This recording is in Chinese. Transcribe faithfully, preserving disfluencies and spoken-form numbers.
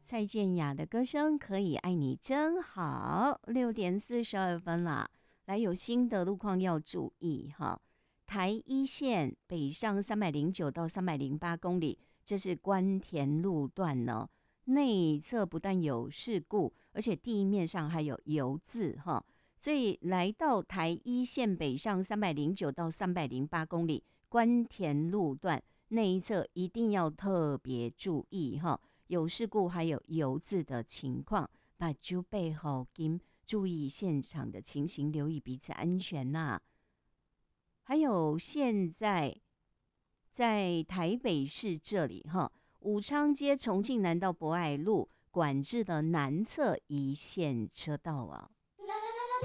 蔡健雅的歌声《可以爱你真好》，六点四十二分啦。来，有新的路况要注意哈。台一线北上三百零九到三百零八公里，这是关田路段呢。内侧不但有事故，而且地面上还有油渍哈。所以来到台一线北上三百零九到三百零八公里关田路段那一侧一定要特别注意哈。有事故还有油渍的情况，把酒备好金，注意现场的情形，留意彼此安全呐、啊。还有现在在台北市这里哈，武昌街重庆南到博爱路管制的南侧一线车道啊，